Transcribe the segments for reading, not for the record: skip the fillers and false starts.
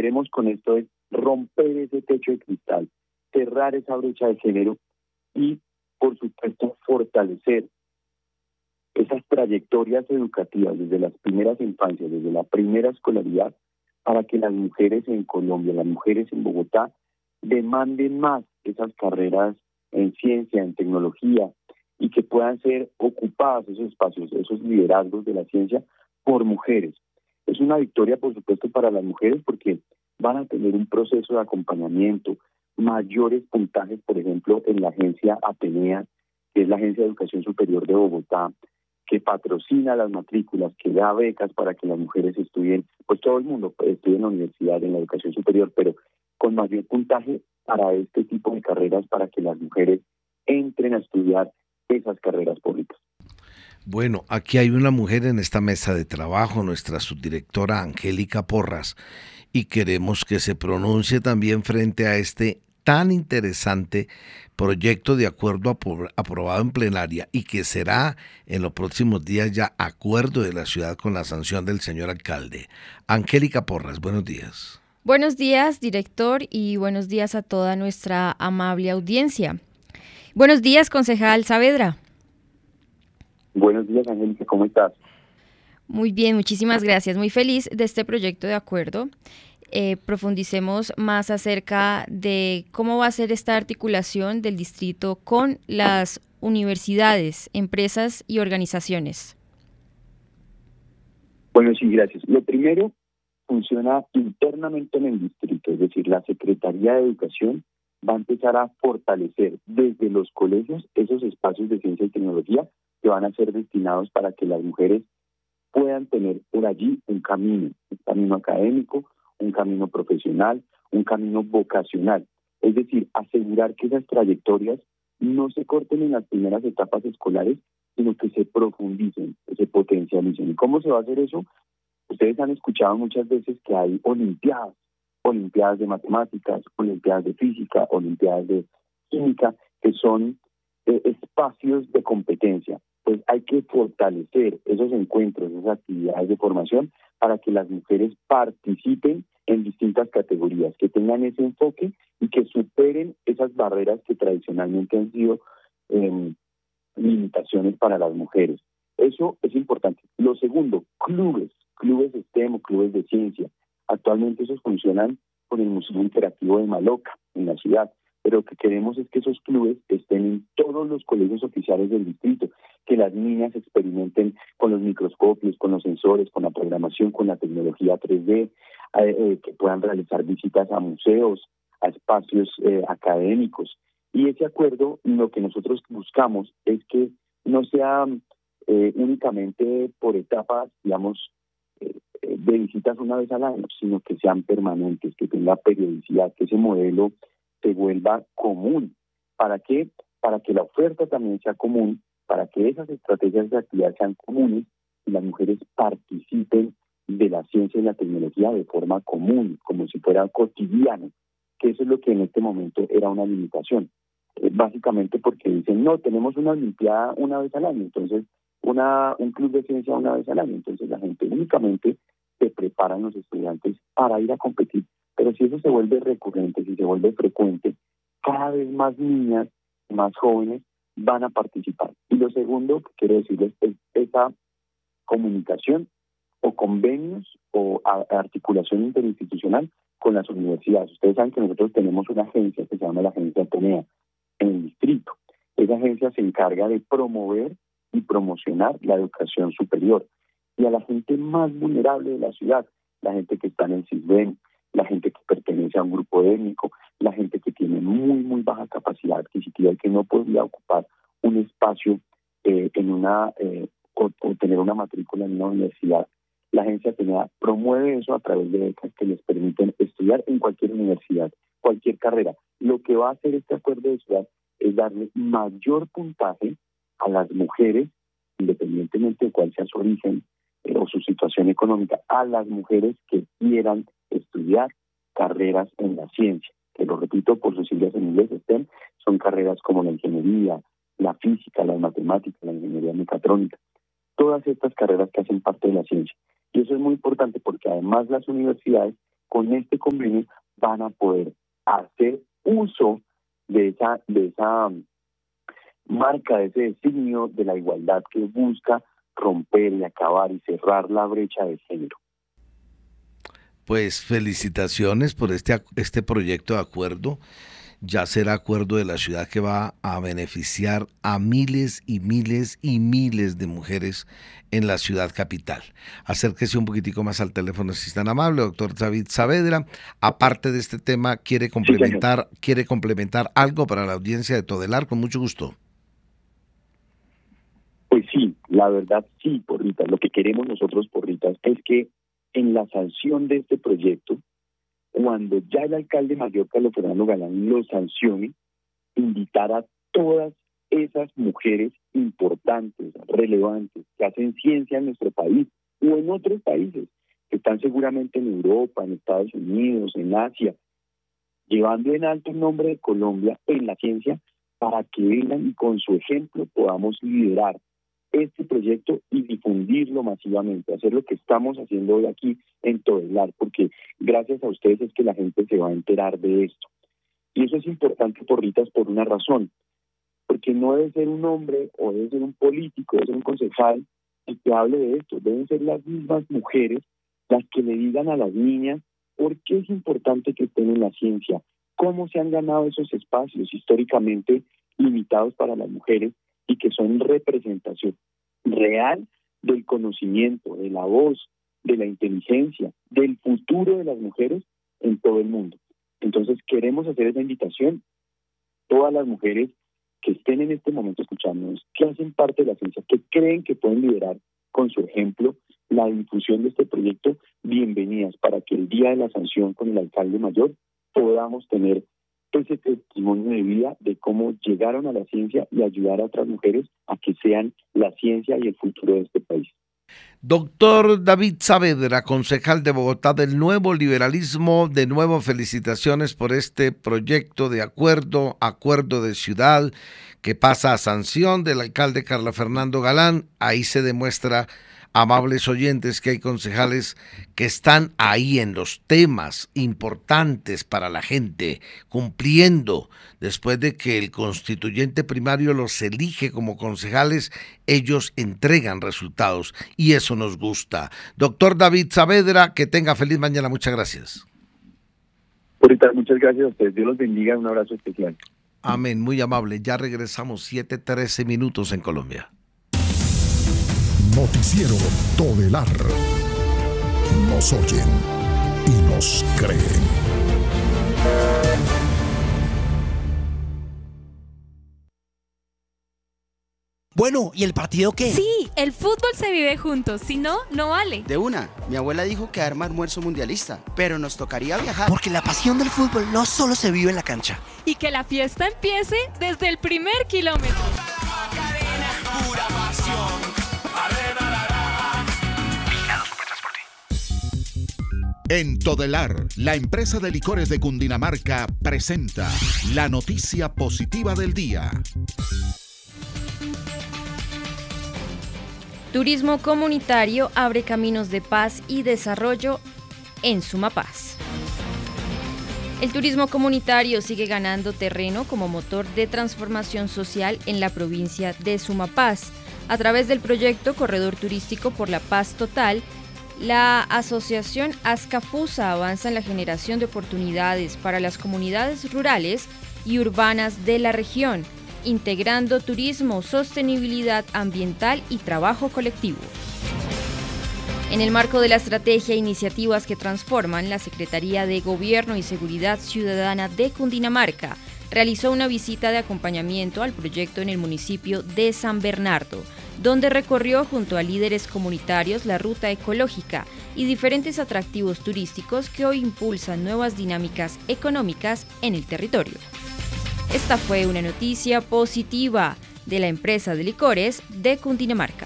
queremos con esto es romper ese techo de cristal, cerrar esa brecha de género y, por supuesto, fortalecer esas trayectorias educativas desde las primeras infancias, desde la primera escolaridad, para que las mujeres en Colombia, las mujeres en Bogotá, demanden más esas carreras en ciencia, en tecnología, y que puedan ser ocupadas esos espacios, esos liderazgos de la ciencia por mujeres. Es una victoria, por supuesto, para las mujeres porque van a tener un proceso de acompañamiento, mayores puntajes, por ejemplo, en la agencia Atenea, que es la Agencia de Educación Superior de Bogotá, que patrocina las matrículas, que da becas para que las mujeres estudien, pues todo el mundo estudie en la universidad, en la educación superior, pero con mayor puntaje para este tipo de carreras, para que las mujeres entren a estudiar esas carreras públicas. Bueno, aquí hay una mujer en esta mesa de trabajo, nuestra subdirectora Angélica Porras, y queremos que se pronuncie también frente a este tan interesante proyecto de acuerdo aprobado en plenaria y que será en los próximos días ya acuerdo de la ciudad con la sanción del señor alcalde. Angélica Porras, buenos días. Buenos días, director, y buenos días a toda nuestra amable audiencia. Buenos días, concejal Saavedra. Buenos días, Angélica, ¿cómo estás? Muy bien, muchísimas gracias. Muy feliz de este proyecto de acuerdo. Profundicemos más acerca de cómo va a ser esta articulación del distrito con las universidades, empresas y organizaciones. Bueno, sí, gracias. Lo primero, funciona internamente en el distrito, es decir, la Secretaría de Educación va a empezar a fortalecer desde los colegios esos espacios de ciencia y tecnología que van a ser destinados para que las mujeres puedan tener por allí un camino académico, un camino profesional, un camino vocacional. Es decir, asegurar que esas trayectorias no se corten en las primeras etapas escolares, sino que se profundicen, que se potencialicen. ¿Y cómo se va a hacer eso? Ustedes han escuchado muchas veces que hay olimpiadas de matemáticas, olimpiadas de física, olimpiadas de química, que son espacios de competencia. Pues hay que fortalecer esos encuentros, esas actividades de formación para que las mujeres participen en distintas categorías, que tengan ese enfoque y que superen esas barreras que tradicionalmente han sido limitaciones para las mujeres. Eso es importante. Lo segundo, clubes STEM o clubes de ciencia. Actualmente esos funcionan con el Museo Interactivo de Maloca, en la ciudad, pero lo que queremos es que esos clubes estén en todos los colegios oficiales del distrito, que las niñas experimenten con los microscopios, con los sensores, con la programación, con la tecnología 3D, que puedan realizar visitas a museos, a espacios académicos. Y ese acuerdo, lo que nosotros buscamos es que no sea únicamente por etapas, digamos, de visitas una vez al año, sino que sean permanentes, que tenga periodicidad, que ese modelo se vuelva común. ¿Para qué? Para que la oferta también sea común, para que esas estrategias de actividad sean comunes y las mujeres participen de la ciencia y la tecnología de forma común, como si fuera cotidiano, que eso es lo que en este momento era una limitación. Básicamente porque dicen, no, tenemos una olimpiada una vez al año, entonces un club de ciencia una vez al año, entonces la gente únicamente se preparan los estudiantes para ir a competir, pero si eso se vuelve recurrente, si se vuelve frecuente, cada vez más niñas, más jóvenes van a participar. Y lo segundo que quiero decirles es esa comunicación o convenios o articulación interinstitucional con las universidades. Ustedes saben que nosotros tenemos una agencia que se llama la Agencia Atenea en el distrito. Esa agencia se encarga de promover y promocionar la educación superior. Y a la gente más vulnerable de la ciudad, la gente que está en el CISBEN, la gente que pertenece a un grupo étnico, la gente que tiene muy baja capacidad adquisitiva y que no podría ocupar un espacio o tener una matrícula en una universidad. La agencia Atenea promueve eso a través de becas que les permiten estudiar en cualquier universidad, cualquier carrera. Lo que va a hacer este acuerdo de ciudad es darle mayor puntaje a las mujeres, independientemente de cuál sea su origen o su situación económica, a las mujeres que quieran estudiar carreras en la ciencia, que lo repito por sus siglas en inglés, STEM, son carreras como la ingeniería, la física, las matemáticas, la ingeniería mecatrónica, todas estas carreras que hacen parte de la ciencia. Y eso es muy importante porque además las universidades con este convenio van a poder hacer uso de esa marca, de ese designio de la igualdad que busca romper y acabar y cerrar la brecha de género. Pues felicitaciones por este proyecto de acuerdo. Ya será acuerdo de la ciudad que va a beneficiar a miles y miles y miles de mujeres en la ciudad capital. Acérquese un poquitico más al teléfono si es tan amable, doctor David Saavedra. Aparte de este tema, ¿quiere complementar algo para la audiencia de Todelar? Con mucho gusto. Pues sí, la verdad sí, Porritas. Lo que queremos nosotros, Porritas, es que en la sanción de este proyecto, cuando ya el alcalde mayor Carlos Fernando Galán lo sancione, invitar a todas esas mujeres importantes, relevantes, que hacen ciencia en nuestro país o en otros países, que están seguramente en Europa, en Estados Unidos, en Asia, llevando en alto el nombre de Colombia en la ciencia, para que vengan y con su ejemplo podamos liderar este proyecto y difundirlo masivamente, hacer lo que estamos haciendo hoy aquí en Todelar, porque gracias a ustedes es que la gente se va a enterar de esto. Y eso es importante, Porritas, por una razón, porque no debe ser un hombre o debe ser un político, debe ser un concejal el que hable de esto, deben ser las mismas mujeres las que le digan a las niñas por qué es importante que estén en la ciencia, cómo se han ganado esos espacios históricamente limitados para las mujeres y que son representación real del conocimiento, de la voz, de la inteligencia, del futuro de las mujeres en todo el mundo. Entonces queremos hacer esa invitación, todas las mujeres que estén en este momento escuchándonos, que hacen parte de la ciencia, que creen que pueden liderar con su ejemplo la difusión de este proyecto, bienvenidas, para que el día de la sanción con el alcalde mayor podamos tener ese testimonio de vida de cómo llegaron a la ciencia y ayudar a otras mujeres a que sean la ciencia y el futuro de este país. Doctor David Saavedra, concejal de Bogotá del Nuevo Liberalismo, de nuevo felicitaciones por este proyecto de acuerdo de ciudad que pasa a sanción del alcalde Carlos Fernando Galán. Ahí se demuestra, amables oyentes, que hay concejales que están ahí en los temas importantes para la gente, cumpliendo. Después de que el constituyente primario los elige como concejales, ellos entregan resultados y eso nos gusta. Doctor David Saavedra, que tenga feliz mañana. Muchas gracias. Ahorita, muchas gracias a ustedes. Dios los bendiga. Un abrazo especial. Amén, muy amable. Ya regresamos, 7:13 en Colombia. Noticiero Todelar. Nos oyen y nos creen. Bueno, ¿y el partido qué? Sí, el fútbol se vive juntos, si no, no vale. De una, mi abuela dijo que arma almuerzo mundialista, pero nos tocaría viajar. Porque la pasión del fútbol no solo se vive en la cancha. Y que la fiesta empiece desde el primer kilómetro. En Todelar, la empresa de licores de Cundinamarca presenta la noticia positiva del día. Turismo comunitario abre caminos de paz y desarrollo en Sumapaz. El turismo comunitario sigue ganando terreno como motor de transformación social en la provincia de Sumapaz. A través del proyecto Corredor Turístico por la Paz Total, la asociación Ascafusa avanza en la generación de oportunidades para las comunidades rurales y urbanas de la región, integrando turismo, sostenibilidad ambiental y trabajo colectivo. En el marco de la estrategia Iniciativas que Transforman, la Secretaría de Gobierno y Seguridad Ciudadana de Cundinamarca realizó una visita de acompañamiento al proyecto en el municipio de San Bernardo, donde recorrió junto a líderes comunitarios la ruta ecológica y diferentes atractivos turísticos que hoy impulsan nuevas dinámicas económicas en el territorio. Esta fue una noticia positiva de la empresa de licores de Cundinamarca.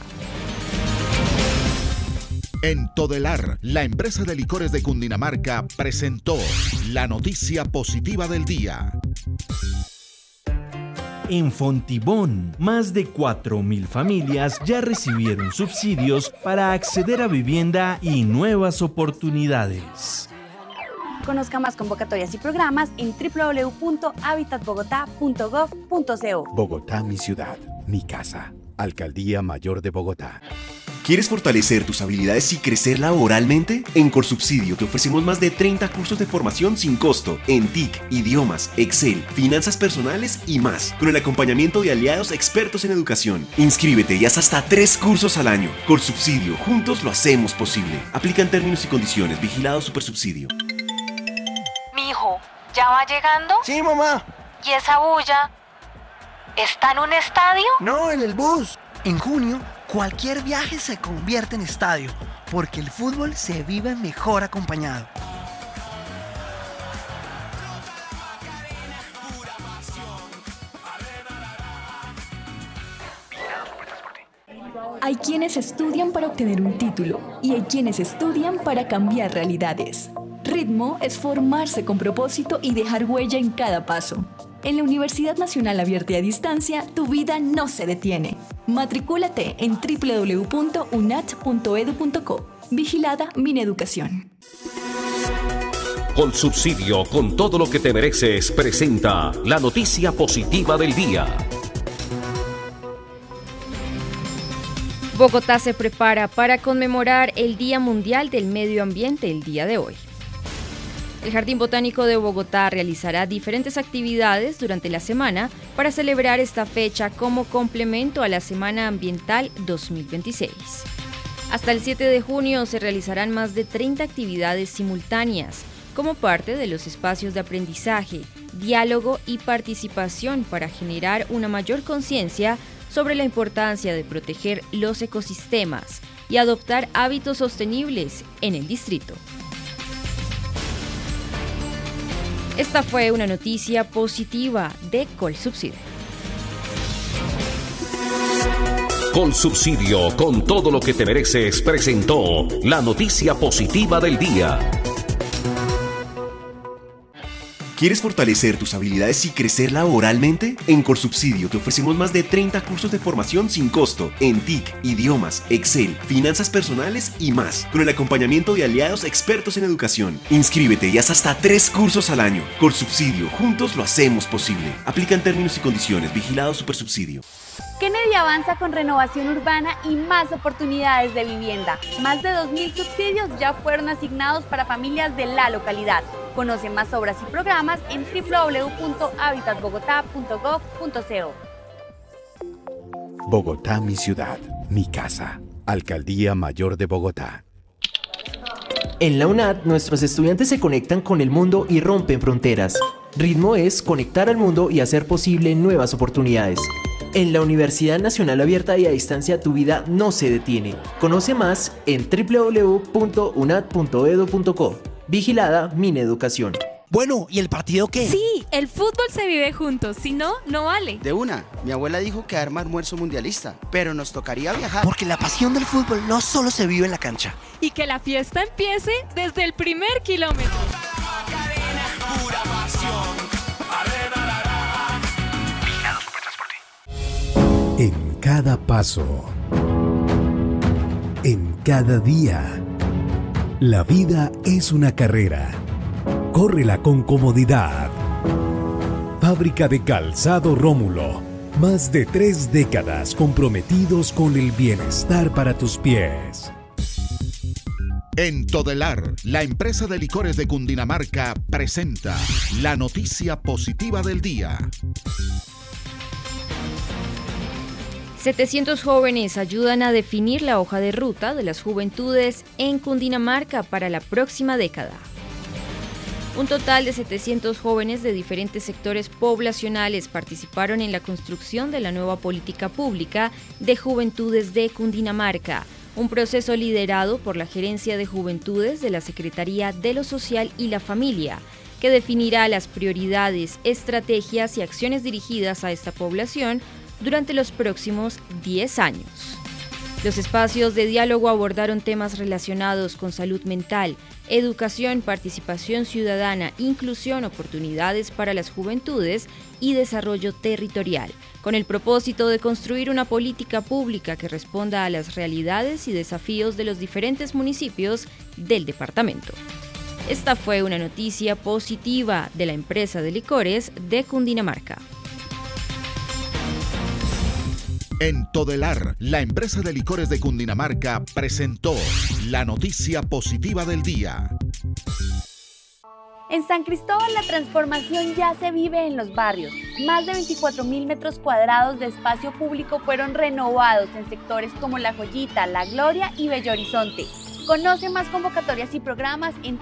En Todelar, la empresa de licores de Cundinamarca presentó la noticia positiva del día. En Fontibón, más de 4.000 familias ya recibieron subsidios para acceder a vivienda y nuevas oportunidades. Conozca más convocatorias y programas en www.habitatbogotá.gov.co. Bogotá, mi ciudad, mi casa. Alcaldía Mayor de Bogotá. ¿Quieres fortalecer tus habilidades y crecer laboralmente? En Colsubsidio te ofrecemos más de 30 cursos de formación sin costo en TIC, idiomas, Excel, finanzas personales y más, con el acompañamiento de aliados expertos en educación. Inscríbete y haz hasta 3 cursos al año. Colsubsidio, juntos lo hacemos posible. Aplican términos y condiciones. Vigilado Supersubsidio. Mijo, ¿ya va llegando? Sí, mamá. ¿Y esa bulla? ¿Está en un estadio? No, en el bus. En junio, cualquier viaje se convierte en estadio, porque el fútbol se vive mejor acompañado. Hay quienes estudian para obtener un título y hay quienes estudian para cambiar realidades. Ritmo es formarse con propósito y dejar huella en cada paso. En la Universidad Nacional Abierta y a Distancia, tu vida no se detiene. Matricúlate en www.unat.edu.co. Vigilada Mineducación. Colsubsidio, con todo lo que te mereces, presenta la noticia positiva del día. Bogotá se prepara para conmemorar el Día Mundial del Medio Ambiente el día de hoy. El Jardín Botánico de Bogotá realizará diferentes actividades durante la semana para celebrar esta fecha como complemento a la Semana Ambiental 2026. Hasta el 7 de junio se realizarán más de 30 actividades simultáneas, como parte de los espacios de aprendizaje, diálogo y participación para generar una mayor conciencia sobre la importancia de proteger los ecosistemas y adoptar hábitos sostenibles en el distrito. Esta fue una noticia positiva de Colsubsidio. Colsubsidio, con todo lo que te mereces, presentó la noticia positiva del día. ¿Quieres fortalecer tus habilidades y crecer laboralmente? En Colsubsidio te ofrecemos más de 30 cursos de formación sin costo en TIC, idiomas, Excel, finanzas personales y más, con el acompañamiento de aliados expertos en educación. Inscríbete y haz hasta 3 cursos al año. Colsubsidio, juntos lo hacemos posible. Aplican términos y condiciones. Vigilado Supersubsidio. Kennedy avanza con renovación urbana y más oportunidades de vivienda. Más de 2.000 subsidios ya fueron asignados para familias de la localidad. Conoce más obras y programas en www.habitatbogotá.gov.co. Bogotá, mi ciudad, mi casa. Alcaldía Mayor de Bogotá. En la UNAD, nuestros estudiantes se conectan con el mundo y rompen fronteras. Ritmo es conectar al mundo y hacer posible nuevas oportunidades. En la Universidad Nacional Abierta y a Distancia, tu vida no se detiene. Conoce más en www.unat.edu.co. Vigilada Mineducación. Bueno, ¿y el partido qué? Sí, el fútbol se vive juntos, si no, no vale. De una, mi abuela dijo que arma almuerzo mundialista, pero nos tocaría viajar. Porque la pasión del fútbol no solo se vive en la cancha. Y que la fiesta empiece desde el primer kilómetro. En cada paso, en cada día, la vida es una carrera. Córrela con comodidad. Fábrica de Calzado Rómulo. Más de 3 décadas comprometidos con el bienestar para tus pies. En Todelar, la empresa de licores de Cundinamarca presenta la noticia positiva del día. 700 jóvenes ayudan a definir la hoja de ruta de las juventudes en Cundinamarca para la próxima década. Un total de 700 jóvenes de diferentes sectores poblacionales participaron en la construcción de la nueva política pública de juventudes de Cundinamarca, un proceso liderado por la Gerencia de Juventudes de la Secretaría de lo Social y la Familia, que definirá las prioridades, estrategias y acciones dirigidas a esta población durante los próximos 10 años. Los espacios de diálogo abordaron temas relacionados con salud mental, educación, participación ciudadana, inclusión, oportunidades para las juventudes y desarrollo territorial, con el propósito de construir una política pública que responda a las realidades y desafíos de los diferentes municipios del departamento. Esta fue una noticia positiva de la empresa de licores de Cundinamarca. En Todelar, la empresa de licores de Cundinamarca presentó la noticia positiva del día. En San Cristóbal la transformación ya se vive en los barrios. Más de 24.000 metros cuadrados de espacio público fueron renovados en sectores como La Joyita, La Gloria y Bello Horizonte. Conoce más convocatorias y programas en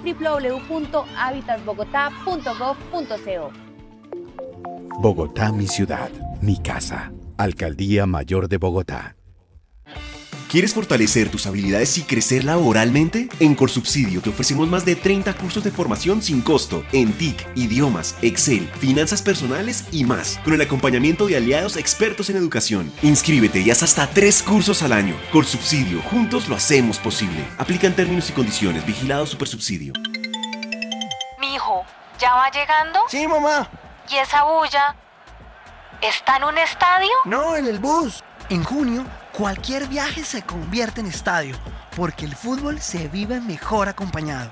www.habitatbogotá.gov.co. Bogotá, mi ciudad, mi casa. Alcaldía Mayor de Bogotá. ¿Quieres fortalecer tus habilidades y crecer laboralmente? En Colsubsidio te ofrecemos más de 30 cursos de formación sin costo en TIC, idiomas, Excel, finanzas personales y más, con el acompañamiento de aliados expertos en educación. Inscríbete y haz hasta 3 cursos al año. Colsubsidio, juntos lo hacemos posible. Aplican términos y condiciones. Vigilado Supersubsidio. Mijo, ¿ya va llegando? Sí, mamá. ¿Y esa bulla? ¿Está en un estadio? No, en el bus. En junio, cualquier viaje se convierte en estadio, porque el fútbol se vive mejor acompañado.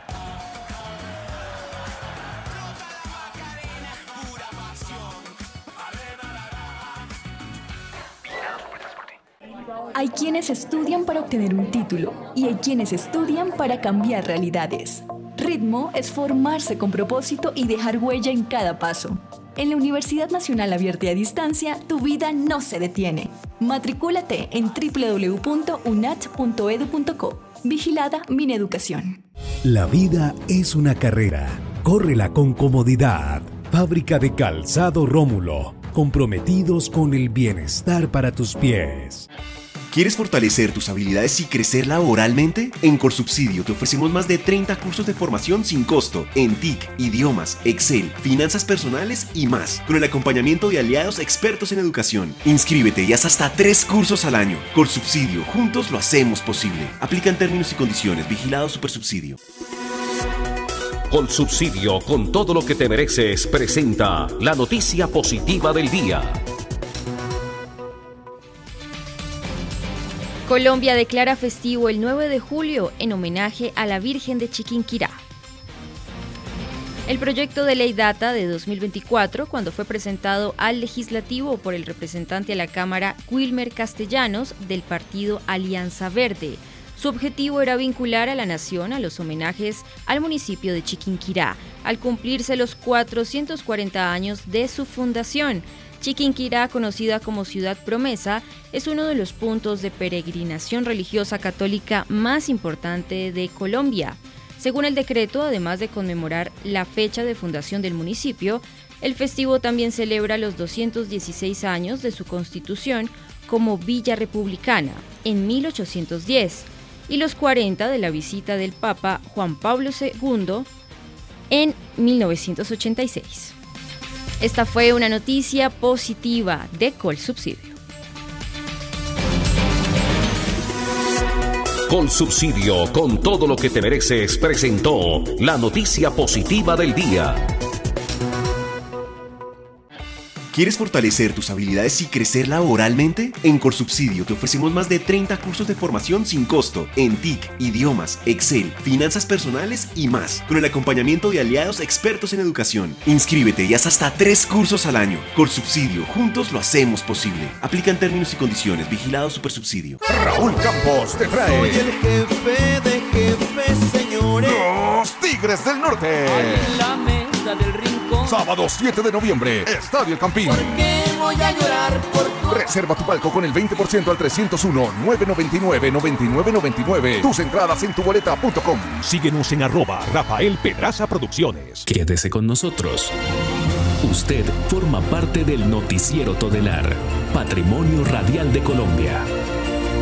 Hay quienes estudian para obtener un título y hay quienes estudian para cambiar realidades. Ritmo es formarse con propósito y dejar huella en cada paso. En la Universidad Nacional Abierta y a Distancia, tu vida no se detiene. Matricúlate en www.unat.edu.co. Vigilada Mineducación. La vida es una carrera. Córrela con comodidad. Fábrica de Calzado Rómulo. Comprometidos con el bienestar para tus pies. ¿Quieres fortalecer tus habilidades y crecer laboralmente? En Colsubsidio te ofrecemos más de 30 cursos de formación sin costo en TIC, idiomas, Excel, finanzas personales y más, con el acompañamiento de aliados expertos en educación. Inscríbete y haz hasta 3 cursos al año. Colsubsidio, juntos lo hacemos posible. Aplican términos y condiciones. Vigilado Supersubsidio. Colsubsidio, con todo lo que te mereces, presenta la noticia positiva del día. Colombia declara festivo el 9 de julio en homenaje a la Virgen de Chiquinquirá. El proyecto de ley data de 2024, cuando fue presentado al Legislativo por el representante a la Cámara Wilmer Castellanos del partido Alianza Verde. Su objetivo era vincular a la nación a los homenajes al municipio de Chiquinquirá, al cumplirse los 440 años de su fundación. Chiquinquirá, conocida como Ciudad Promesa, es uno de los puntos de peregrinación religiosa católica más importante de Colombia. Según el decreto, además de conmemorar la fecha de fundación del municipio, el festivo también celebra los 216 años de su constitución como Villa Republicana en 1810 y los 40 de la visita del Papa Juan Pablo II en 1986. Esta fue una noticia positiva de Colsubsidio. Colsubsidio, con todo lo que te mereces, presentó la noticia positiva del día. ¿Quieres fortalecer tus habilidades y crecer laboralmente? En Colsubsidio te ofrecemos más de 30 cursos de formación sin costo en TIC, idiomas, Excel, finanzas personales y más, con el acompañamiento de aliados expertos en educación. Inscríbete y haz hasta 3 cursos al año. Colsubsidio, juntos lo hacemos posible. Aplican términos y condiciones. Vigilado Supersubsidio. Raúl Campos te trae. Soy el jefe de jefes, señores. Los Tigres del Norte. En la mesa del rincón. Sábado 7 de noviembre, Estadio El Campín. ¿Por qué voy a llorar por tu... Reserva tu palco con el 20% al 301-999-9999. Tus entradas en tuboleta.com. Síguenos en @Rafael Pedraza Producciones. Quédese con nosotros. Usted forma parte del Noticiero Todelar, Patrimonio Radial de Colombia.